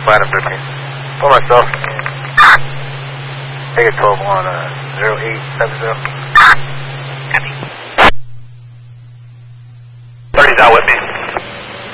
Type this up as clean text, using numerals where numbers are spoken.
flat of 13. For myself. Take it 12 on 0870. 30's out with me.